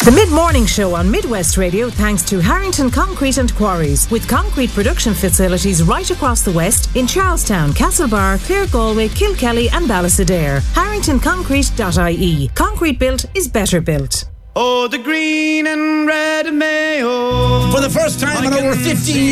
The Mid-Morning Show on Midwest Radio thanks to Harrington Concrete and Quarries, with concrete production facilities right across the West in Charlestown, Castlebar, Clare Galway, Kilkelly and Ballysadare. HarringtonConcrete.ie. Concrete built is better built. Oh, the green and red mayo. For the first time in over 15 years.